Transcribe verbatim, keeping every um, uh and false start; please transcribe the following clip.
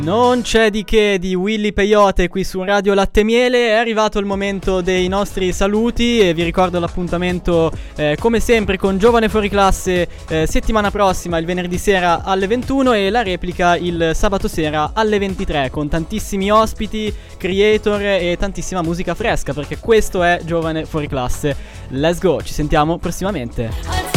Non c'è di che di Willy Peyote qui su Radio Latte e Miele. È arrivato il momento dei nostri saluti e vi ricordo l'appuntamento eh, come sempre con Giovane Fuori Classe eh, settimana prossima il venerdì sera alle ventuno e la replica il sabato sera alle ventitré con tantissimi ospiti, creator e tantissima musica fresca, perché questo è Giovane Fuori Classe. Let's go, ci sentiamo prossimamente.